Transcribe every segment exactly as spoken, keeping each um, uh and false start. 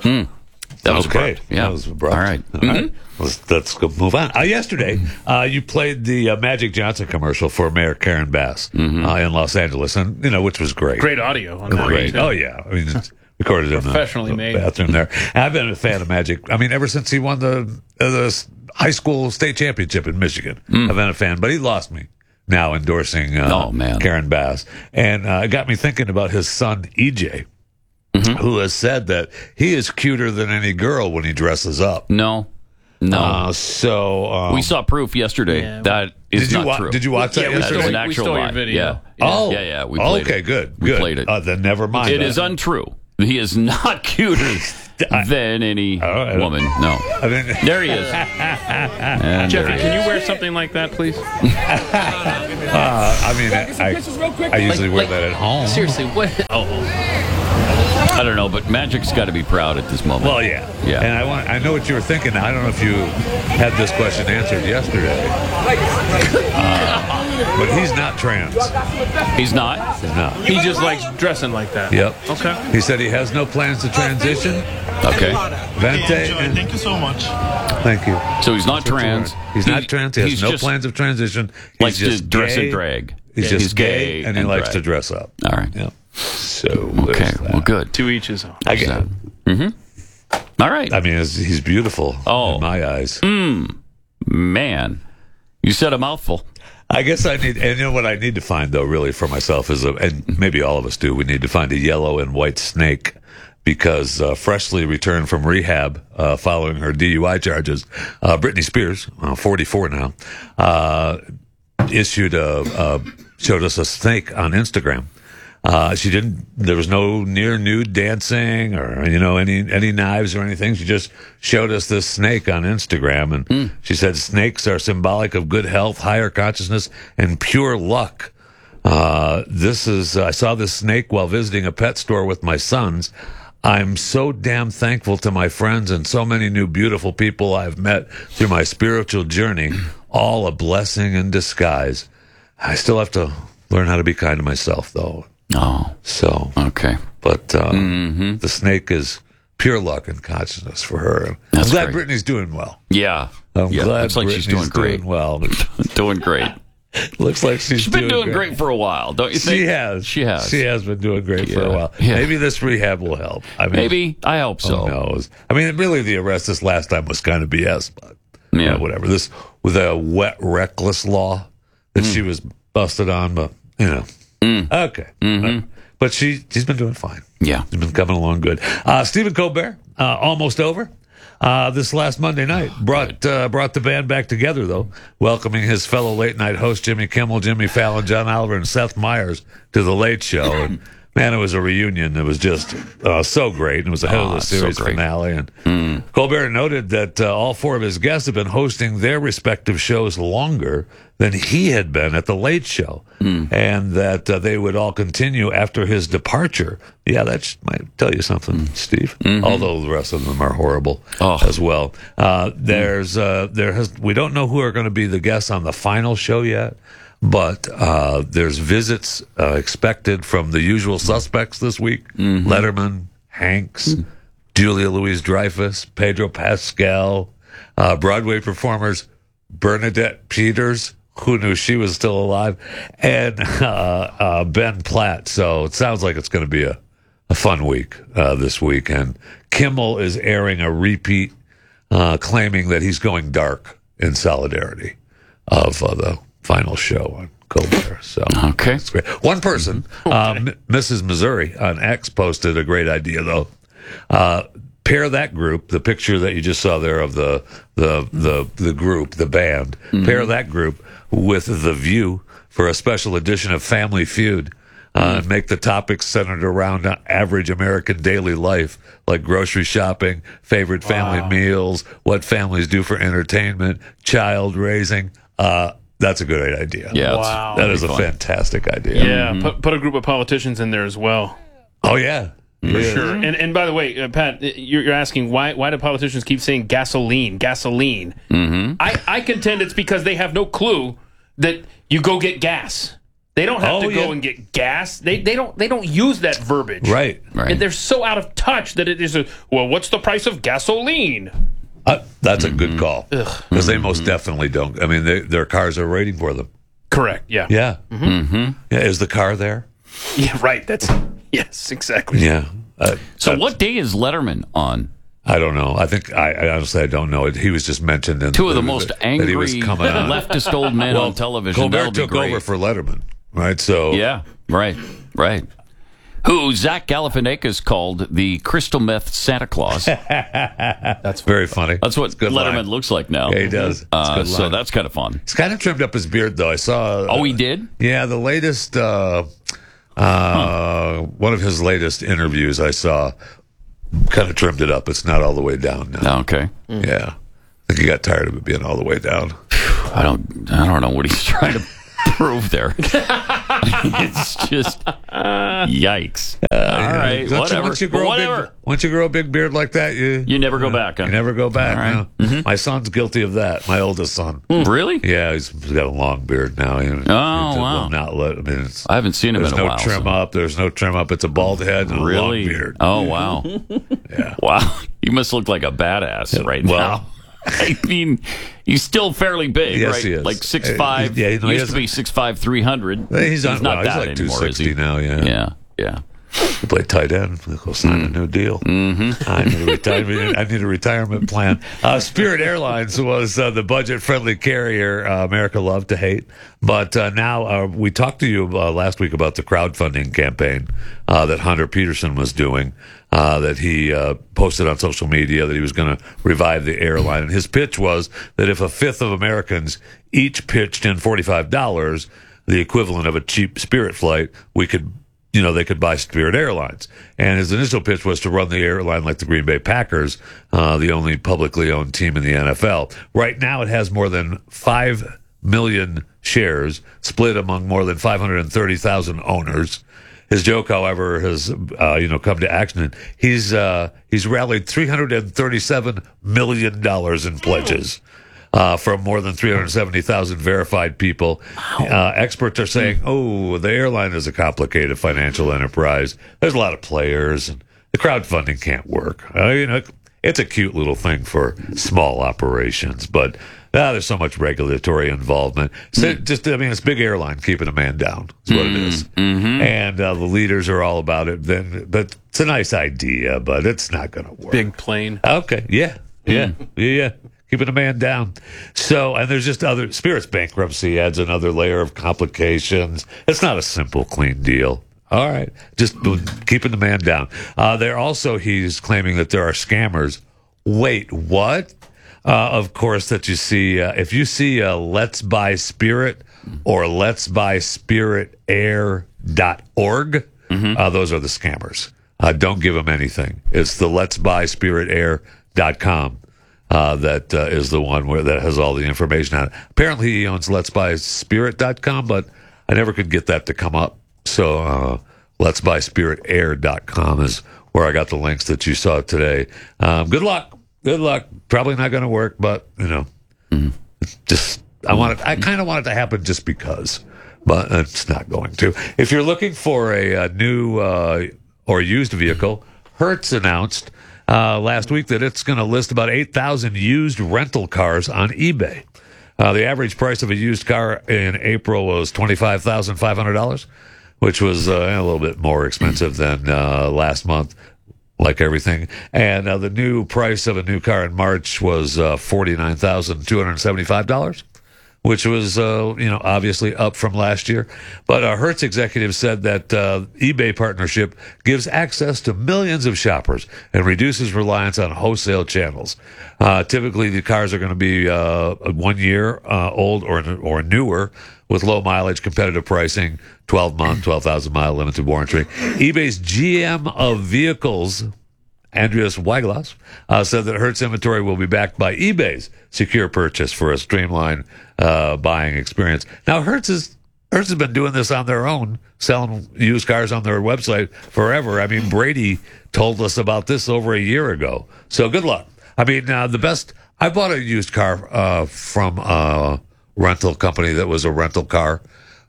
Hmm. That was okay. abrupt. Yeah. That was abrupt. All right. All Mm-hmm. right. Let's, let's go move on. Uh, yesterday, uh, you played the uh, Magic Johnson commercial for Mayor Karen Bass Mm-hmm. uh, in Los Angeles, and you know, which was great. Great audio on that. Great. too. Oh yeah. I mean, it's recorded in the, Professionally the made. bathroom there. And I've been a fan of Magic. I mean, ever since he won the uh, the high school state championship in Michigan, Mm. I've been a fan. But he lost me now endorsing uh, Oh, man. Karen Bass, and uh, it got me thinking about his son E J. Mm-hmm. Who has said that he is cuter than any girl when he dresses up? No. No. Uh, so um, we saw proof yesterday Yeah. that is did you not wa- true. Did you watch that Yeah, we That is yesterday? an stole- we actual stole your lie. video. Yeah. Oh, Yeah, yeah, we played okay, it. good, We good. played it. Uh, then never mind. It that. is untrue. He is not cuter than any Oh, I don't- woman. No. I mean, There he is. And Jeffy, there he can is. you wear something like that, please? uh, I mean, I, I, I usually wear that at home. Seriously, what? Oh, I don't know, but Magic's got to be proud at this moment. Well, yeah, Yeah. And I want, I know what you were thinking. I don't know if you had this question answered yesterday, uh, but he's not trans. He's not. He's not. he just likes dressing like that. Yep. Okay. He said he has no plans to transition. Okay. Vente, Enjoy. and- Thank you so much. Thank you. So he's not trans. He's not trans. He has he's no just plans of transition. He's likes just to dress gay. and drag. He's Yeah. just He's gay, gay and he and likes drag. to dress up. All right. Yeah. So Okay. there's that. Well, good. To each his own. I get it. All right. I mean, it's, he's beautiful Oh. in my eyes. Man, you said a mouthful. I guess I need, and you know what I need to find though, really for myself is a, and maybe all of us do. We need to find a yellow and white snake because uh, freshly returned from rehab uh, following her D U I charges, uh, Britney Spears, uh, forty-four now, uh, issued a, a showed us a snake on Instagram. Uh, she didn't. There was no near nude dancing or you know any any knives or anything. She just showed us this snake on Instagram, and Mm. she said snakes are symbolic of good health, higher consciousness, and pure luck. Uh, this is. I saw this snake while visiting a pet store with my sons. I'm so damn thankful to my friends and so many new beautiful people I've met through my spiritual journey. All a blessing in disguise. I still have to learn how to be kind to myself, though. Oh, So, okay. but uh, Mm-hmm. the snake is pure luck and consciousness for her. That's I'm glad great. Brittany's doing well. Yeah. I'm yeah. glad Looks like Brittany's she's doing great. well. doing great. Looks like she's, She's been doing great. great for a while, don't you think? She has. She has. She has been doing great for a Yeah. while. Yeah. Maybe this rehab will help. I mean, Maybe. I hope so. Who knows? I mean, really, the arrest this last time was kind of B S, but Yeah. uh, whatever. This with a wet, reckless law that Mm. she was busted on, but you know, okay. Mm-hmm. Uh, but she she's been doing fine. Yeah. She's been coming along good. Uh, Stephen Colbert, uh, almost over. Uh, this last Monday night brought uh, brought the band back together, though, welcoming his fellow late night host Jimmy Kimmel, Jimmy Fallon, John Oliver, and Seth Meyers to the Late Show. And man, it was a reunion. It was just uh, so great. It was a hell of Oh, a it's so series great. finale. And Colbert noted that uh, all four of his guests have been hosting their respective shows longer than he had been at the Late Show, and that uh, they would all continue after his departure. Yeah, that sh- might tell you something, Steve. Although the rest of them are horrible Oh. as well. Uh, there's uh, there has we don't know who are going to be the guests on the final show yet. But uh, there's visits uh, expected from the usual suspects this week: Letterman, Hanks, Julia Louis-Dreyfus, Pedro Pascal, uh, Broadway performers Bernadette Peters, who knew she was still alive, and uh, uh, Ben Platt. So it sounds like it's going to be a, a fun week uh, this week. And Kimmel is airing a repeat, uh, claiming that he's going dark in solidarity of uh, the final show on Colbert. So Okay. it's great. One person, uh, M- Missus Missouri on X, posted a great idea though. Uh, pair that group, the picture that you just saw there of the the the the group, the band. Pair that group with The View for a special edition of Family Feud. Uh, and make the topics centered around average American daily life, like grocery shopping, favorite family meals, what families do for entertainment, child raising. Uh, that's a good idea. Yeah. it's- Wow. That is a fun. fantastic idea. Yeah, put, put a group of politicians in there as well. Oh, yeah. For sure. And and by the way, uh, Pat, you're, you're asking why why do politicians keep saying gasoline, gasoline? Mm-hmm. I, I contend it's because they have no clue that you go get gas. They don't have Oh, to go yeah. and get gas. They they don't they don't use that verbiage. Right. Right. And they're so out of touch that it is a, well, what's the price of gasoline? Uh, that's a good call. Because they most definitely don't. I mean, they, their cars are waiting for them. Correct. Yeah. Yeah. Mm-hmm. Yeah. Is the car there? Yeah, right. That's yes, exactly. Yeah. Uh, So uh, what day is Letterman on? I don't know. I think I, I honestly I don't know. He was just mentioned in Two of the that- most that angry he was coming on. leftist old men on television. That'll Colbert be took great. over for Letterman, right? So Yeah, right, right. Who Zach Galifianakis called the crystal meth Santa Claus. that's very funny. That's what It's a good Letterman line. looks like now. Yeah, he does. It's a Uh, good so line. that's kind of fun. He's kind of trimmed up his beard, though. I saw. Oh, he did? Yeah, the latest, uh, uh, one of his latest interviews I saw kind of trimmed it up. It's not all the way down now. Okay. Yeah. I think he got tired of it being all the way down. I don't. I don't know what he's trying to prove there. It's just yikes. All right, Once you- whatever. Once you, grow whatever. A big, once you grow a big beard like that, you You never go back. Huh? you never go back. All right. Mm-hmm. no. My son's guilty of that. My oldest son. Really? Yeah, he's he's got a long beard now. He, Oh, he wow. Will not let. I mean, it's, I haven't seen him there's in a no while. trim so- up. There's no trim up. It's a bald head and a long Really? beard. Oh wow. Yeah. Wow. You must look like a badass right well- now. I mean, he's still fairly big, Yes, right? he is. Like six five. Uh, yeah, no, he used to hasn't- be six five, three hundred. He's, on, not well, that he's like two anymore, is sixty he? now. Yeah. Yeah, yeah. He played tight end. He'll sign a new deal. Mm-hmm. I, need a retirement, I need a retirement plan. Uh, Spirit Airlines was uh, the budget-friendly carrier uh, America loved to hate. But uh, now uh, we talked to you uh, last week about the crowdfunding campaign uh, that Hunter Peterson was doing, uh, that he uh, posted on social media that he was going to revive the airline. And his pitch was that if a fifth of Americans each pitched in forty-five dollars, the equivalent of a cheap Spirit flight, we could you know, they could buy Spirit Airlines. And his initial pitch was to run the airline like the Green Bay Packers, uh, the only publicly owned team in the N F L. Right now, it has more than five million shares split among more than five hundred thirty thousand owners. His joke, however, has, uh, you know, come to action. He's, uh, he's rallied three hundred thirty-seven million dollars in pledges. Uh, from more than three hundred seventy thousand verified people. Uh, experts are saying, oh, the airline is a complicated financial enterprise. There's a lot of players, and the crowdfunding can't work. Uh, you know, it's a cute little thing for small operations, but uh, there's so much regulatory involvement. So just, I mean, it's big airline keeping a man down is what it is. And uh, the leaders are all about it. Then, but it's a nice idea, but it's not going to work. Big plane. Okay. Yeah. Yeah. Yeah. Yeah. Keeping a man down. So, and there's just other, Spirit's bankruptcy adds another layer of complications. It's not a simple, clean deal. All right. Just keeping the man down. Uh, they're also, he's claiming that there are scammers. Wait, what? Uh, of course, that you see, uh, if you see uh, Let's Buy Spirit or Let's Buy Spirit Air dot org, mm-hmm. uh, those are the scammers. Uh, don't give them anything. It's the Let's Buy Spirit Air dot com. Uh, that uh, is the one where that has all the information on it. Apparently, he owns Let's Buy Spirit dot com, but I never could get that to come up. So, uh, Let's Buy Spirit Air dot com is where I got the links that you saw today. Um, good luck. Good luck. Probably not going to work, but you know, mm-hmm. just I want it. I kind of want it to happen just because, but it's not going to. If you're looking for a, a new uh, or used vehicle, Hertz announced Uh, last week that it's going to list about eight thousand used rental cars on eBay. Uh, the average price of a used car in April was twenty-five thousand five hundred dollars, which was uh, a little bit more expensive than uh, last month, like everything. And uh, the new price of a new car in March was uh, forty-nine thousand two hundred seventy-five dollars. Which was, uh, you know, obviously up from last year. But a Hertz executive said that uh, eBay partnership gives access to millions of shoppers and reduces reliance on wholesale channels. Uh, typically, the cars are going to be uh, one year uh, old or or newer with low mileage, competitive pricing, twelve month, twelve thousand mile limited warranty. eBay's G M of vehicles, Andreas Weiglas, uh, said that Hertz inventory will be backed by eBay's secure purchase for a streamlined uh, buying experience. Now, Hertz is Hertz has been doing this on their own, selling used cars on their website forever. I mean, Brady told us about this over a year ago. So good luck. I mean, uh, the best. I bought a used car uh, from a rental company that was a rental car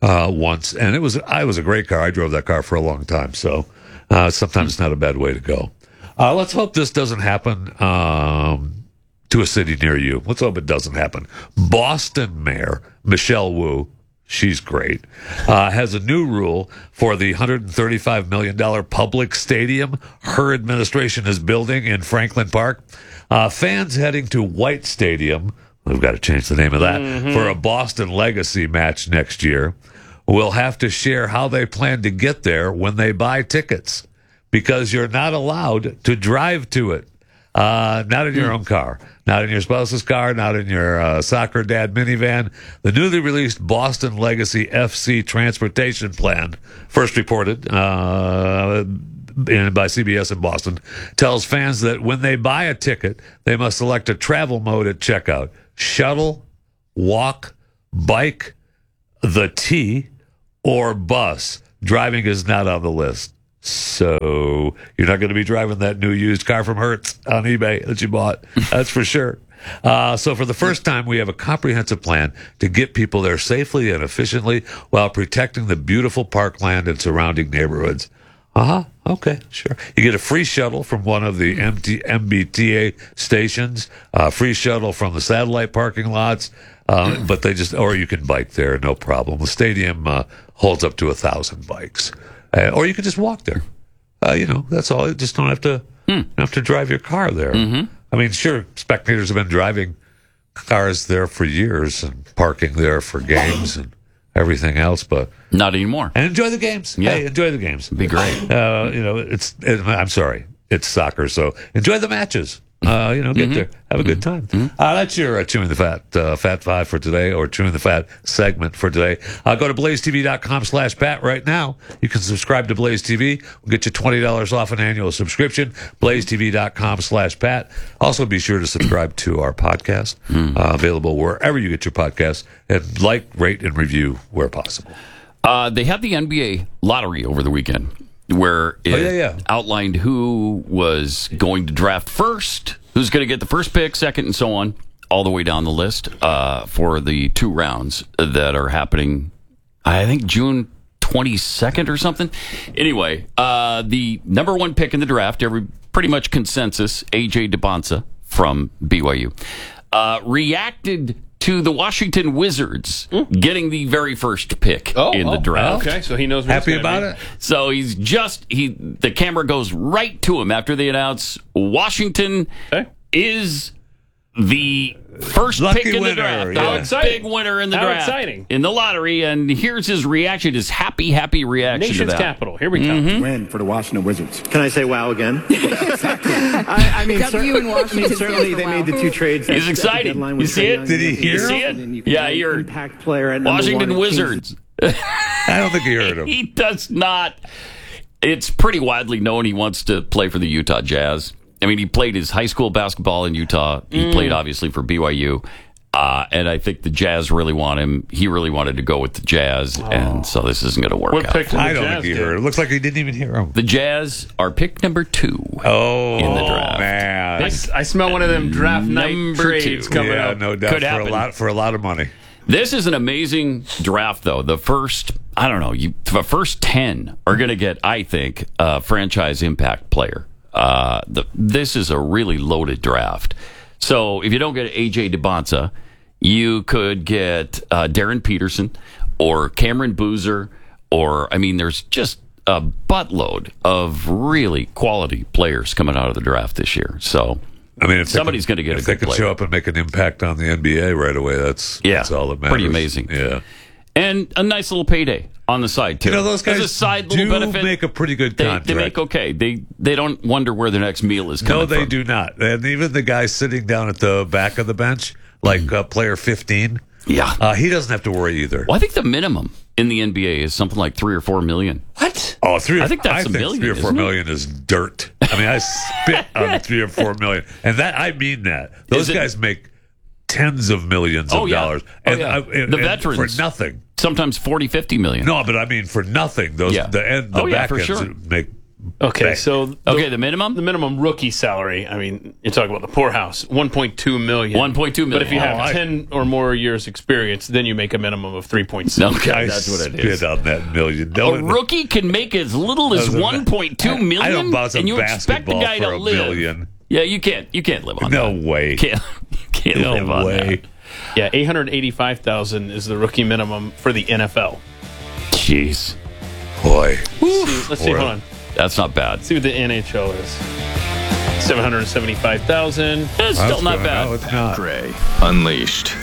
uh, once, and it was I was a great car. I drove that car for a long time, so uh, sometimes it's not a bad way to go. Uh, let's hope this doesn't happen um, to a city near you. Let's hope it doesn't happen. Boston Mayor Michelle Wu, she's great, uh, has a new rule for the one hundred thirty-five million dollars public stadium her administration is building in Franklin Park. Uh, fans heading to White Stadium, we've got to change the name of that, mm-hmm. for a Boston Legacy match next year, will have to share how they plan to get there when they buy tickets, because you're not allowed to drive to it. Uh, not in your own car, not in your spouse's car, not in your uh, soccer dad minivan. The newly released Boston Legacy F C transportation plan, first reported uh, in, by C B S in Boston, tells fans that when they buy a ticket, they must select a travel mode at checkout: shuttle, walk, bike, the T, or bus. Driving is not on the list. So you're not going to be driving that new used car from Hertz on eBay that you bought. That's for sure. Uh, so for the first time, we have a comprehensive plan to get people there safely and efficiently while protecting the beautiful parkland and surrounding neighborhoods. Uh-huh. Okay, sure. You get a free shuttle from one of the M B T A stations, uh, free shuttle from the satellite parking lots, uh, but they just, or you can bike there, no problem. The stadium uh, holds up to a thousand bikes. Uh, or you can just walk there. Uh, you know, that's all. You just don't have to hmm. don't have to drive your car there. Mm-hmm. I mean, sure, spectators have been driving cars there for years and parking there for games and everything else, but not anymore. And enjoy the games. Yeah, hey, enjoy the games. It'd be great. Uh, you know, it's. It, I'm sorry, it's soccer, so enjoy the matches. Uh, you know, get mm-hmm. there, have a good time. Mm-hmm. Uh, that's your uh, Chewing the Fat, uh, Fat Five for today, or Chewing the Fat segment for today. Uh, go to blaze t v dot com slash Pat right now. You can subscribe to Blaze T V. We'll get you twenty dollars off an annual subscription. blaze t v dot com slash Pat. Also, be sure to subscribe to our podcast, mm. uh, available wherever you get your podcasts, and like, rate, and review where possible. Uh, they had the N B A lottery over the weekend, where it oh, yeah, yeah. outlined who was going to draft first, who's going to get the first pick, second, and so on, all the way down the list uh, for the two rounds that are happening, I think, June twenty-second or something. Anyway, uh, the number one pick in the draft, every pretty much consensus, A J DeBonsa from B Y U, uh, reacted to the Washington Wizards mm. getting the very first pick oh, in oh, the draft. Okay, so he knows what happy about be. it. So he's just he. The camera goes right to him after they announce Washington okay. is the first Lucky pick in winner, the draft. yeah. How exciting! Big winner in the How draft. exciting. In the lottery, and here's his reaction, his happy, happy reaction Nation's to that. capital. Here we go. Mm-hmm. Win for the Washington Wizards. Can I say wow again? I, I mean, W in Washington I mean, certainly they wow. made the two trades. He's excited. You see it? Did he You hear see him? it? Yeah, he heard. Impact player at number Washington one. Wizards. I don't think he heard him. He does not. It's pretty widely known he wants to play for the Utah Jazz. I mean, he played his high school basketball in Utah. He mm. played, obviously, for B Y U. Uh, and I think the Jazz really want him. He really wanted to go with the Jazz, oh. and so this isn't going to work what out. Pick did the I don't Jazz think he get? heard. It looks like he didn't even hear him. The Jazz are pick number two oh, in the draft. Man. I, I smell one of them draft night Number trades two. coming yeah, up. no doubt. Could for happen. a lot for a lot of money. This is an amazing draft, though. The first, I don't know, you, the first ten are going to get, I think, a franchise impact player. Uh, the, this is a really loaded draft. So if you don't get A J DeBonsa, you could get uh, Darren Peterson or Cameron Boozer, or, I mean, there's just a buttload of really quality players coming out of the draft this year. So I mean, if somebody's going to get if a they good can player. show up and make an impact on the N B A right away, that's, Yeah, that's all that matters. pretty amazing. Yeah. And a nice little payday on the side, too. You know, those guys As a side do little benefit, make a pretty good they, contract. they make okay. They they don't wonder where their next meal is coming No, they from. do not. And even the guy sitting down at the back of the bench, like Mm. uh, player fifteen, Yeah. uh, he doesn't have to worry either. Well, I think the minimum in the N B A is something like three or four million. What? Oh, three. Or, I think that's I a think million, Three or four isn't it? million is dirt. I mean, I spit on three or four million, and that I mean that those Is it- guys make tens of millions Oh, of yeah. dollars, Oh, and, yeah. I- and- The and veterans. for nothing. Sometimes forty, fifty million. No, but I mean for nothing. Those Yeah. the end, the Oh, yeah, back for ends sure. make Okay, Right. so the, Okay, the minimum? the minimum rookie salary. I mean, you're talking about the poorhouse, one point two million. one point two million. But if you have Oh, I- ten or more years experience, then you make a minimum of three point six. Okay, I that's what it spit is. on that million. A Don't- rookie can make as little as That was a- one point two million, I don't bounce a and you expect the basketball guy for to a live. million. Yeah, you can't. You can't live on No that. way. Can't, can't No live on way. that. Yeah, eight hundred eighty-five thousand is the rookie minimum for the N F L. Jeez, Boy. Let's see. Or- Hold on. that's not bad. Let's see what the N H L is. seven hundred seventy-five thousand. It's still That's not good. bad. No, it's not. Gray. Unleashed.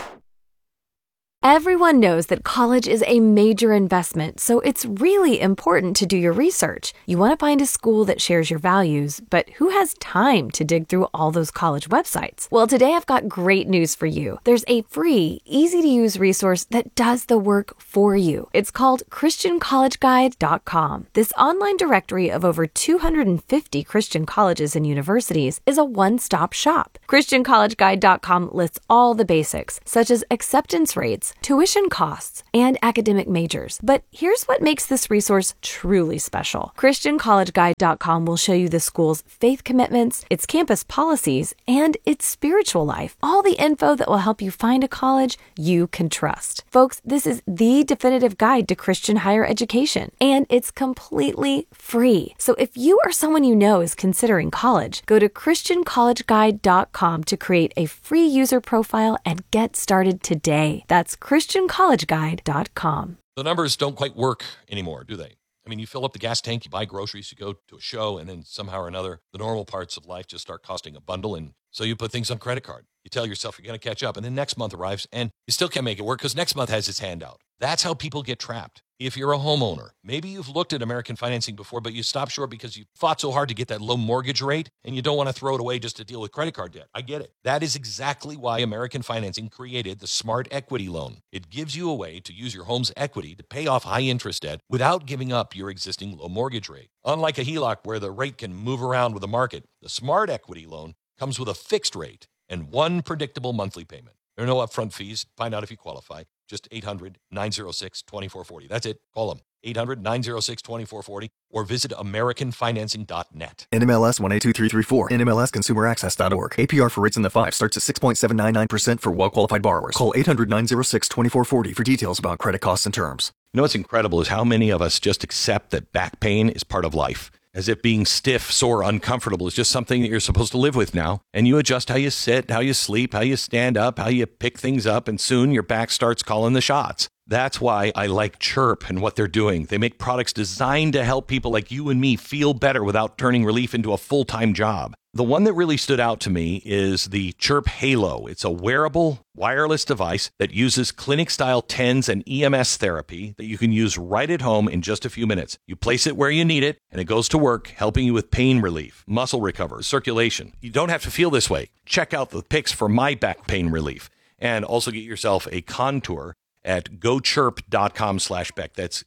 Everyone knows that college is a major investment, so it's really important to do your research. You want to find a school that shares your values, but who has time to dig through all those college websites? Well, today I've got great news for you. There's a free, easy-to-use resource that does the work for you. It's called Christian College Guide dot com. This online directory of over two hundred fifty Christian colleges and universities is a one-stop shop. Christian College Guide dot com lists all the basics, such as acceptance rates, tuition costs, and academic majors. But here's what makes this resource truly special. Christian College Guide dot com will show you the school's faith commitments, its campus policies, and its spiritual life. All the info that will help you find a college you can trust. Folks, this is the definitive guide to Christian higher education, and it's completely free. So if you or someone you know is considering college, go to Christian College Guide dot com to create a free user profile and get started today. That's Christian College Guide dot com. The numbers don't quite work anymore, do they? I mean, you fill up the gas tank, you buy groceries, you go to a show, and then somehow or another, the normal parts of life just start costing a bundle, and so you put things on credit card. You tell yourself you're going to catch up, and then next month arrives, and you still can't make it work because next month has its hand out. That's how people get trapped. If you're a homeowner, maybe you've looked at American Financing before, but you stopped short because you fought so hard to get that low mortgage rate, and you don't want to throw it away just to deal with credit card debt. I get it. That is exactly why American Financing created the Smart Equity Loan. It gives you a way to use your home's equity to pay off high-interest debt without giving up your existing low mortgage rate. Unlike a H E L O C where the rate can move around with the market, the Smart Equity Loan comes with a fixed rate and one predictable monthly payment. There are no upfront fees. Find out if you qualify. Just eight hundred, nine oh six, two four four oh. That's it. Call them. eight hundred, nine oh six, two four four oh or visit American Financing dot net. N M L S one eight two three three four. N M L S consumer access dot org. A P R for rates in the five starts at six point seven nine nine percent for well-qualified borrowers. Call eight hundred, nine oh six, two four four oh for details about credit costs and terms. You know what's incredible is how many of us just accept that back pain is part of life. As if being stiff, sore, uncomfortable is just something that you're supposed to live with now. And you adjust how you sit, how you sleep, how you stand up, how you pick things up, and soon your back starts calling the shots. That's why I like Chirp and what they're doing. They make products designed to help people like you and me feel better without turning relief into a full-time job. The one that really stood out to me is the Chirp Halo. It's a wearable, wireless device that uses clinic-style T E N S and E M S therapy that you can use right at home in just a few minutes. You place it where you need it, and it goes to work, helping you with pain relief, muscle recovery, circulation. You don't have to feel this way. Check out the pics for my back pain relief, and also get yourself a Contour at gochirp.com slash Beck. That's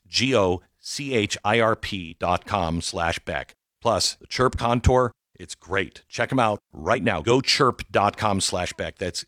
G-O-C-H-I-R-P dot com slash Beck. Plus, the Chirp Contour, it's great. Check them out right now. gochirp.com slash Beck. That's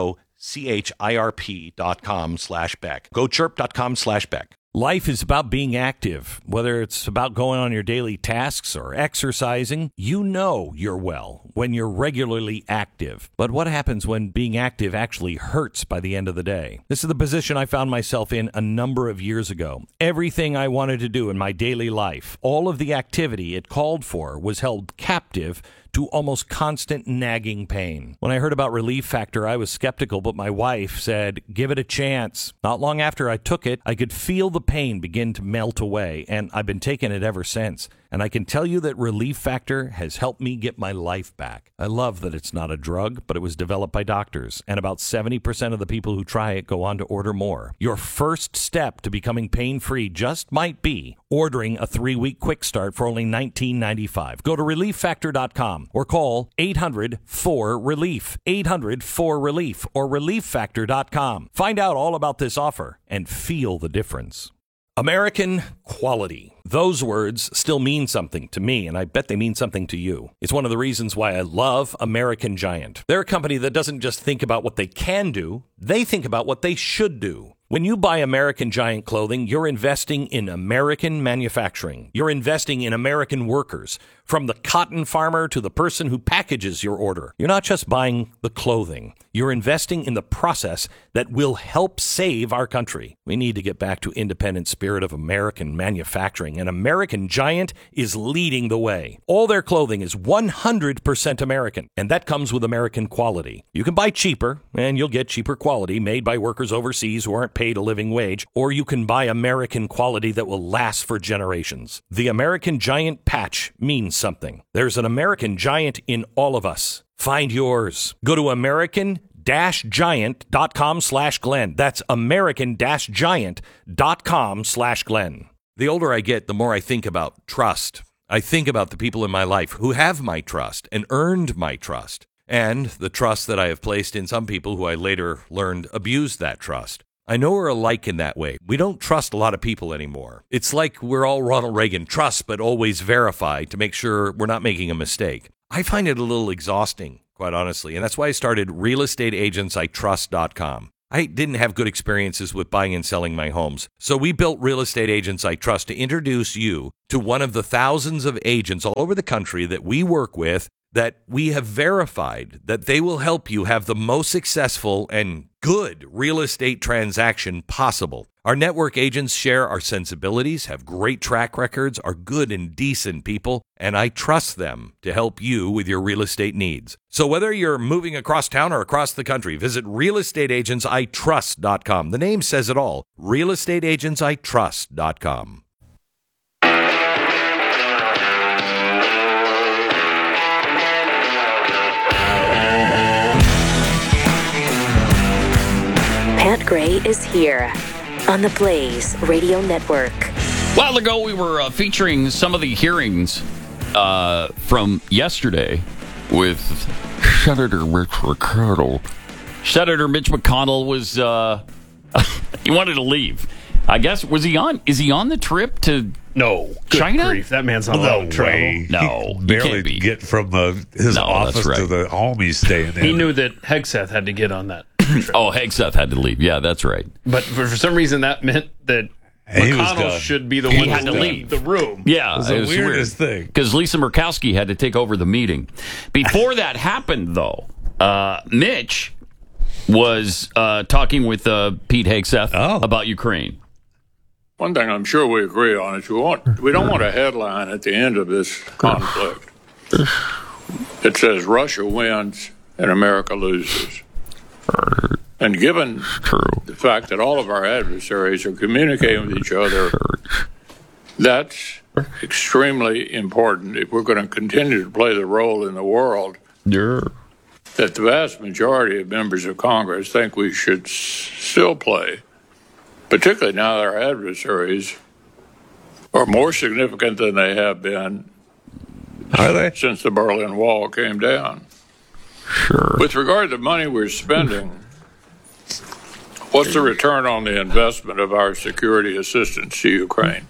G-O-C-H-I-R-P dot com slash Beck. gochirp.com slash Beck. Life is about being active, whether it's about going on your daily tasks or exercising. You know you're well when you're regularly active. But what happens when being active actually hurts by the end of the day? This is the position I found myself in a number of years ago. Everything I wanted to do in my daily life, all of the activity it called for, was held captive to almost constant nagging pain. When I heard about Relief Factor, I was skeptical, but my wife said, give it a chance. Not long after I took it, I could feel the pain begin to melt away, and I've been taking it ever since. And I can tell you that Relief Factor has helped me get my life back. I love that it's not a drug, but it was developed by doctors, and about seventy percent of the people who try it go on to order more. Your first step to becoming pain-free just might be ordering a three-week quick start for only nineteen ninety-five. Go to relief factor dot com or call eight hundred four relief, eight hundred four relief, or relief factor dot com. Find out all about this offer and feel the difference. American quality. Those words still mean something to me, and I bet they mean something to you. It's one of the reasons why I love American Giant. They're a company that doesn't just think about what they can do, they think about what they should do. When you buy American Giant clothing, you're investing in American manufacturing. You're investing in American workers, from the cotton farmer to the person who packages your order. You're not just buying the clothing. You're investing in the process that will help save our country. We need to get back to independent spirit of American manufacturing, and American Giant is leading the way. All their clothing is one hundred percent American, and that comes with American quality. You can buy cheaper, and you'll get cheaper quality made by workers overseas who aren't paid a living wage, or you can buy American quality that will last for generations. The American Giant patch means something. There's an American Giant in all of us. Find yours. Go to American giant dot com slash Glenn. That's American giant dot com slash Glenn. The older I get, the more I think about trust. I think about the people in my life who have my trust and earned my trust, and the trust that I have placed in some people who I later learned abused that trust. I know we're alike in that way. We don't trust a lot of people anymore. It's like we're all Ronald Reagan, trust but always verify to make sure we're not making a mistake. I find it a little exhausting, quite honestly, and that's why I started real estate agents I trust dot com. I didn't have good experiences with buying and selling my homes, so we built Real Estate Agents I Trust to introduce you to one of the thousands of agents all over the country that we work with, that we have verified that they will help you have the most successful and good real estate transaction possible. Our network agents share our sensibilities, have great track records, are good and decent people, and I trust them to help you with your real estate needs. So whether you're moving across town or across the country, visit real estate agents I trust dot com. The name says it all, real estate agents I trust dot com. Pat Gray is here on the Blaze Radio Network. A while ago, we were uh, featuring some of the hearings uh, from yesterday with Senator Mitch McConnell. Senator Mitch McConnell was, uh, he wanted to leave. I guess, was he on, is he on the trip to No. Good China? grief. That man's on No no trouble. way. No, He you barely can't be. get from uh, his No, office that's right. to the home he's staying in. He knew that Hegseth had to get on that. Oh, Hegseth had to leave. Yeah, that's right. But for, for some reason, that meant that He was McConnell done. should be the He one had to to leave the room. Yeah, It was the weirdest thing. Because Lisa Murkowski had to take over the meeting. Before that happened, though, uh, Mitch was uh, talking with uh, Pete Hegseth Oh. about Ukraine. One thing I'm sure we agree on is we want we don't want a headline at the end of this conflict that says Russia wins and America loses. And given the fact that all of our adversaries are communicating with each other, that's extremely important if we're going to continue to play the role in the world Yeah. that the vast majority of members of Congress think we should s- still play, particularly now that our adversaries are more significant than they have been Are they? since the Berlin Wall came down. Sure. With regard to the money we're spending, what's the return on the investment of our security assistance to Ukraine?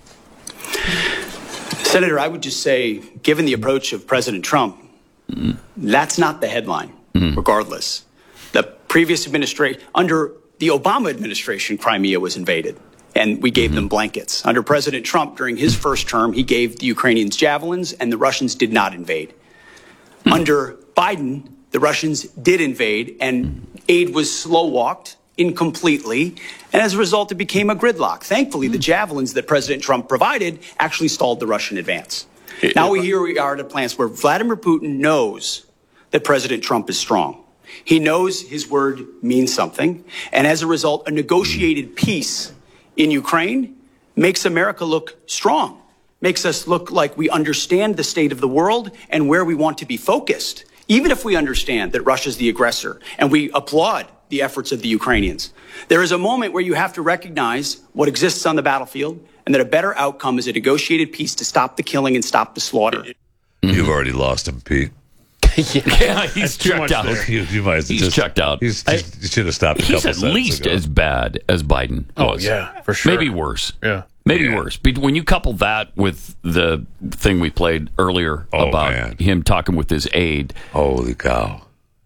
Senator, I would just say, given the approach of President Trump, mm. that's not the headline, mm. regardless. The previous administration, under the Obama administration, Crimea was invaded, and we gave mm-hmm. them blankets. Under President Trump, during his first term, he gave the Ukrainians javelins, and the Russians did not invade. Mm. Under Biden, the Russians did invade, and aid was slow-walked incompletely, and as a result, it became a gridlock. Thankfully, the javelins that President Trump provided actually stalled the Russian advance. Now we here we are at a place where Vladimir Putin knows that President Trump is strong. He knows his word means something, and as a result, a negotiated peace in Ukraine makes America look strong, makes us look like we understand the state of the world and where we want to be focused. Even if we understand that Russia's the aggressor and we applaud the efforts of the Ukrainians, there is a moment where you have to recognize what exists on the battlefield and that a better outcome is a negotiated peace to stop the killing and stop the slaughter. You've already lost him, Pete. yeah, he's checked out. You, you might have He's just, checked out. He's, I, you should have stopped a He's couple at seconds least ago. as bad as Biden Oh, was. yeah, for sure. Maybe worse. Yeah. Maybe Yeah. worse. But when you couple that with the thing we played earlier Oh, about man. him talking with his aide, Holy cow.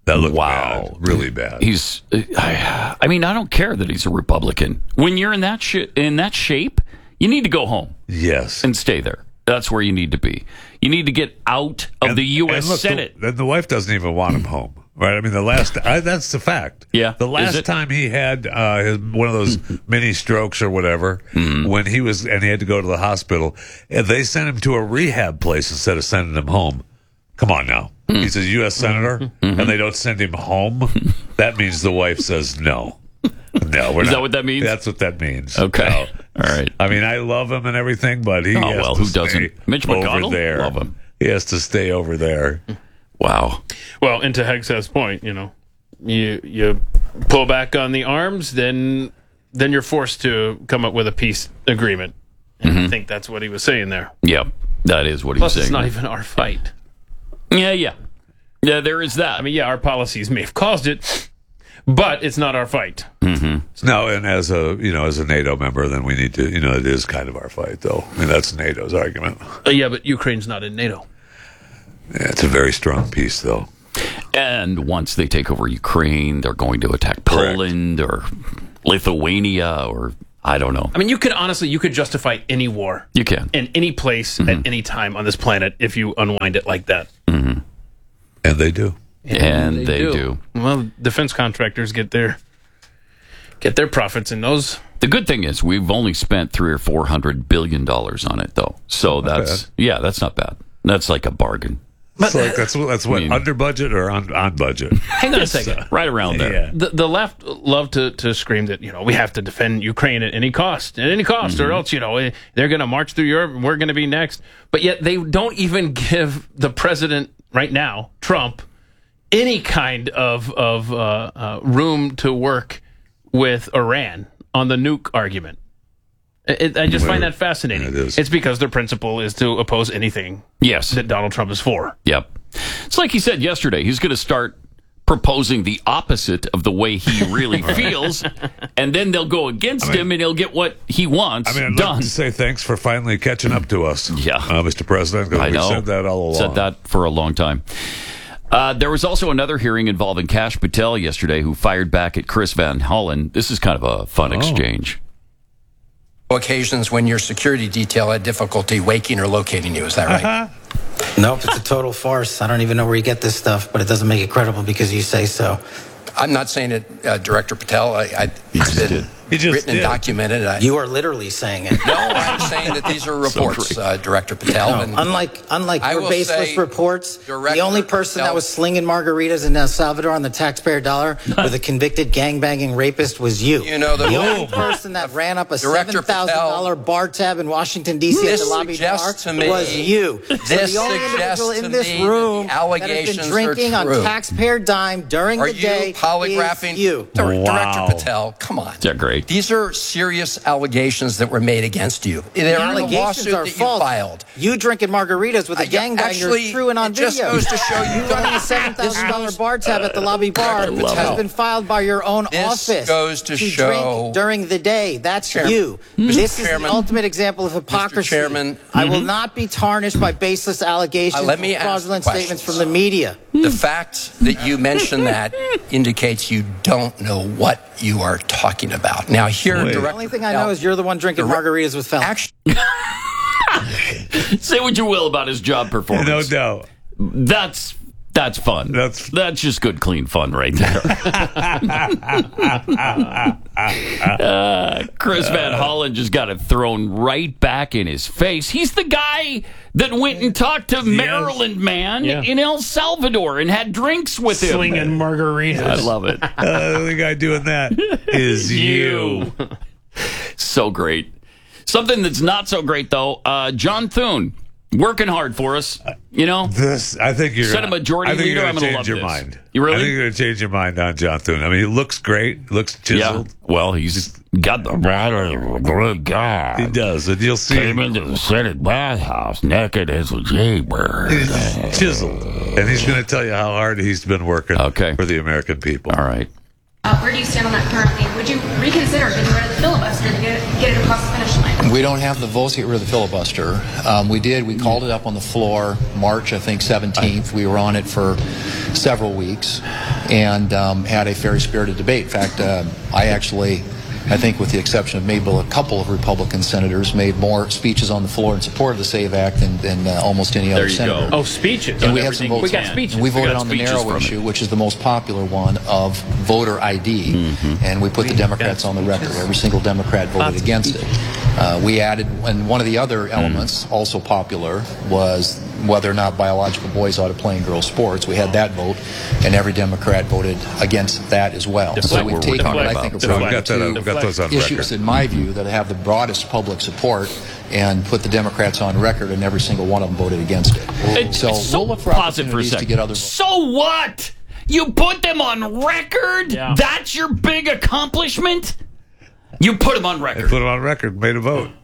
That looked wow. bad, really bad. He's, I, I mean, I don't care that he's a Republican. When you're in that sh- in that shape, you need to go home. Yes. And stay there. That's where you need to be. You need to get out of and, the U S look, Senate. The, the wife doesn't even want him home. Right, I mean the last. I, that's the fact. Yeah, the last time he had uh, his, one of those mini strokes or whatever, mm-hmm. when he was and he had to go to the hospital, and they sent him to a rehab place instead of sending him home. Come on now, mm-hmm. he's a U S senator, mm-hmm. and they don't send him home. That means the wife says no. No, we're Is not. that what that means? That's what that means. Okay, no. All right. I mean, I love him and everything, but he oh has well, to who stay doesn't? Mitch over McConnell, there. love him. He has to stay over there. Wow. Well, and to Hegseth's point, you know, you you pull back on the arms, then then you're forced to come up with a peace agreement. And mm-hmm. I think that's what he was saying there. Yeah, that is what Plus, he's saying. Plus, it's not even our fight. Yeah, yeah. Yeah, there is that. I mean, yeah, our policies may have caused it, but it's not our fight. Mm-hmm. No, and as a you know as a NATO member, then we need to you know it is kind of our fight, though. I mean, that's NATO's argument. Uh, yeah, but Ukraine's not in NATO. Yeah, it's a very strong piece, though. And once they take over Ukraine, they're going to attack Poland Correct. or Lithuania or I don't know. I mean, you could honestly, you could justify any war. You can. In any place mm-hmm. at any time on this planet if you unwind it like that. Mm-hmm. And they do. And, and they, they do. do. Well, defense contractors get their get their profits in those. The good thing is we've only spent three or four hundred billion dollars on it, though. So not that's bad. yeah, that's not bad. That's like a bargain. But like that's that's what I mean, under budget or on, on budget. Hang on a second, right around there. Yeah. The, the left love to, to scream that you know we have to defend Ukraine at any cost, at any cost, mm-hmm. or else you know they're going to march through Europe and we're going to be next. But yet they don't even give the president right now, Trump, any kind of of uh, uh, room to work with Iran on the nuke argument. It, I just find that fascinating. It is. It's because their principle is to oppose anything yes. that Donald Trump is for. Yep. It's like he said yesterday. He's going to start proposing the opposite of the way he really feels, and then they'll go against I mean, him, and he'll get what he wants I mean, I'd done. like to say thanks for finally catching up to us, yeah, uh, Mister President. I we know. said that all along. Said that for a long time. Uh, there was also another hearing involving Kash Patel yesterday, who fired back at Chris Van Hollen. This is kind of a fun oh. exchange. Occasions when your security detail had difficulty waking or locating you. Is that right? Nope, it's a total farce. I don't even know where you get this stuff, but it doesn't make it credible because you say so. I'm not saying it, uh, Director Patel. I, I, it's been written did. and documented. I, you are literally saying it. No, I'm saying that these are reports, uh, Director Patel. No, and unlike unlike your baseless reports, Director the only person Patel, that was slinging margaritas in El Salvador on the taxpayer dollar with a convicted gangbanging rapist was you. You know, the, the only person that ran up a Director seven thousand dollars bar tab in Washington, D C at the lobby bar to me, was you. This so the only individual in this room that has been drinking on taxpayer dime during are the day you polygraphing is you. Wow. Director Wow. Patel, come on. Yeah, great. These are serious allegations that were made against you. They're the in a lawsuit are that false. you filed. You drinking margaritas with a Uh, gangbanger actually, is true and on it just video. goes to show you you running a seven thousand dollars bar tab at the lobby bar Patel. has been filed by your own This office. goes to show- drink during the day. That's Chairman- you. Mister This is Chairman- the ultimate example of hypocrisy. Mister Chairman, I will mhm. not be tarnished by baseless allegations Uh, let me and ask fraudulent questions. statements from the media. The fact that you mentioned that indicates you don't know what you are talking about. Now, here, Wait. The Director only thing I know is you're the one drinking margaritas with felons. Actually, Say what you will about his job performance. No doubt. That's that's fun. That's that's just good, clean fun right there. uh, Chris Van Hollen just got it thrown right back in his face. He's the guy that went and talked to Maryland man Yeah. in El Salvador and had drinks with him. Slinging margaritas. I love it. Uh, the only guy doing that is you. So great. Something that's not so great, though. Uh, John Thune, working hard for us. You know, This, I think you're. Senate gonna, Majority I think Leader, You're I'm gonna gonna change love your this. mind. You really? I think you're going to change your mind on John Thune. I mean, he looks great. Looks chiseled. Yeah. Well, he's got the right of a good guy. He does, and you'll see. Came into the Senate bathhouse naked as a jaybird. He's chiseled, and he's going to tell you how hard he's been working Okay. for the American people. All right. Uh, where do you stand on that currently? Would you reconsider getting rid of the filibuster to get it, get it across the finish line? We don't have the votes to get rid of the filibuster. Um, we did. We called it up on the floor March, I think, seventeenth. We were on it for several weeks. and um, had a very spirited debate. In fact, uh, I actually, I think with the exception of maybe a couple of Republican senators, made more speeches on the floor in support of the SAVE Act than, than uh, almost any There other you senator. go. Oh, speeches. And on we had some everything. votes. We got on it. speeches. And we voted got on the speeches narrow from issue, it. which is the most popular one of voter I D, Mm-hmm. and we put the Democrats on the record. Every single Democrat voted against it. Uh, we added, and one of the other elements, Mm. also popular, was whether or not biological boys ought to play in girls' sports. We had that vote, and every Democrat voted against that as well. Deflect. So we've We're taken what I talking think about. are So probably we've got, that, two we've got those on issues, record. in my view, that have the broadest public support, and put the Democrats on record, and every single one of them voted against it. It's- so, so we'll look for pause it for a opportunities to second. get other votes. So what? You put them on record? Yeah. That's your big accomplishment? You put them on They record. put it on record, made a vote.